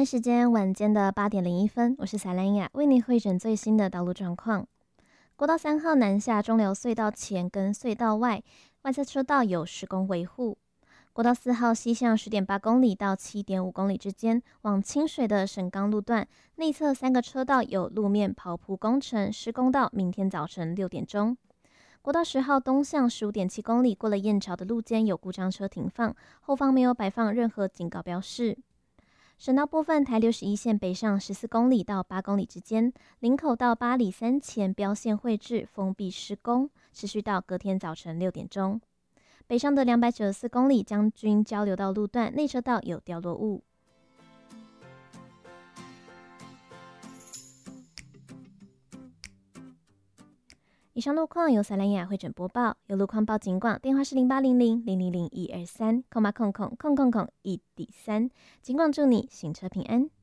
台时间晚间的8:01，我是塞兰雅，为您汇整最新的道路状况。国道3号南下中流隧道前跟隧道外侧车道有施工维护。国道4号西向10.8公里到7.5公里之间，往清水的省钢路段内侧3个车道有路面刨铺工程，施工到明天早晨6点钟。国道10号东向15.7公里，过了燕巢的路肩有故障车停放，后方没有摆放任何警告标示。省道部分，台61线北上14公里到8公里之间，林口到八里山前标线绘制封闭施工，持续到隔天早晨6点钟。北上的294公里将军交流道路段内车道有掉落物。以上路况由塞兰雅汇整播报，有路况报警广，电话是0800000123，空1D3。警广祝你行车平安。